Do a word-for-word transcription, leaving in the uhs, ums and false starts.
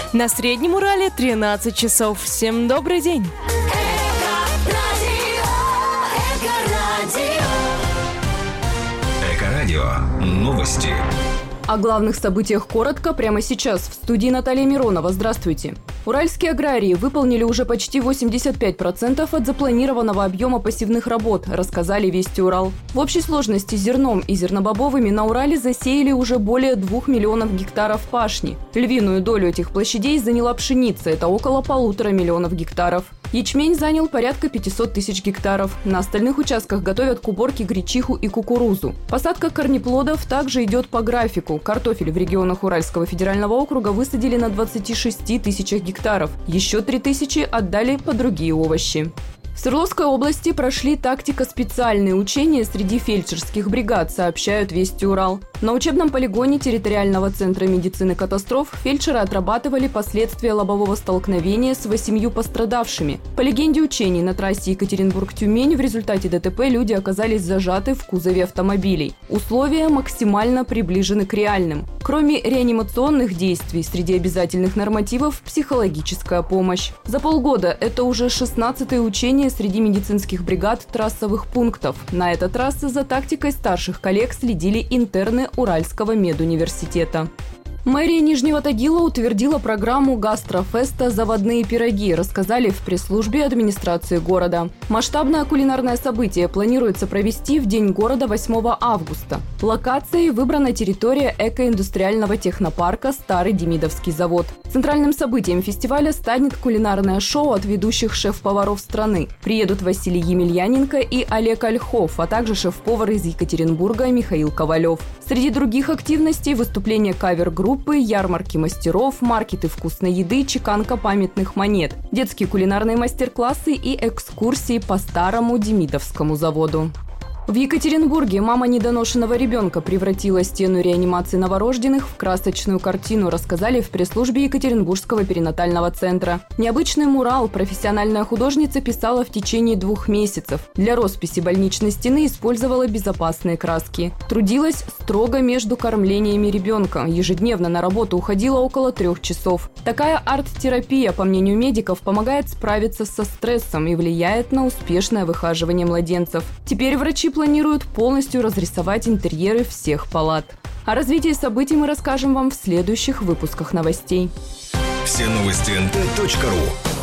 На Среднем Урале тринадцать часов. Всем добрый день! Эко-радио. Новости. О главных событиях коротко прямо сейчас. В студии Наталья Миронова. Здравствуйте. Уральские аграрии выполнили уже почти восемьдесят пять процентов от запланированного объема посевных работ, рассказали Вести Урал. В общей сложности зерном и зернобобовыми на Урале засеяли уже более двух миллионов гектаров пашни. Львиную долю этих площадей заняла пшеница – это около полутора миллионов гектаров. Ячмень занял порядка пятьсот тысяч гектаров. На остальных участках готовят к уборке гречиху и кукурузу. Посадка корнеплодов также идет по графику. Картофель в регионах Уральского федерального округа высадили на двадцати шести тысячах гектаров. Еще три тысячи отдали по другие овощи. В Свердловской области прошли тактико-специальные учения среди фельдшерских бригад, сообщают Вести Урал. На учебном полигоне территориального центра медицины катастроф фельдшеры отрабатывали последствия лобового столкновения с восемью пострадавшими. По легенде учений, на трассе Екатеринбург-Тюмень в результате ДТП люди оказались зажаты в кузове автомобилей. Условия максимально приближены к реальным. Кроме реанимационных действий, среди обязательных нормативов – психологическая помощь. За полгода это уже шестнадцатое учение среди медицинских бригад трассовых пунктов. На этот раз за тактикой старших коллег следили интерны Уральского медуниверситета. Мэрия Нижнего Тагила утвердила программу гастрофеста «Заводные пироги», рассказали в пресс-службе администрации города. Масштабное кулинарное событие планируется провести в День города восьмого августа. Локацией выбрана территория экоиндустриального технопарка «Старый Демидовский завод». Центральным событием фестиваля станет кулинарное шоу от ведущих шеф-поваров страны. Приедут Василий Емельяненко и Олег Ольхов, а также шеф-повар из Екатеринбурга Михаил Ковалев. Среди других активностей – выступления кавер-группы, ярмарки мастеров, маркеты вкусной еды, чеканка памятных монет, детские кулинарные мастер-классы и экскурсии по Старому Демидовскому заводу. В Екатеринбурге мама недоношенного ребенка превратила стену реанимации новорожденных в красочную картину, рассказали в пресс-службе Екатеринбургского перинатального центра. Необычный мурал профессиональная художница писала в течение двух месяцев. Для росписи больничной стены использовала безопасные краски. Трудилась строго между кормлениями ребенка. Ежедневно на работу уходила около трех часов. Такая арт-терапия, по мнению медиков, помогает справиться со стрессом и влияет на успешное выхаживание младенцев. Теперь врачи планируют полностью разрисовать интерьеры всех палат. О развитии событий мы расскажем вам в следующих выпусках новостей. Все новости эн тэ точка ру.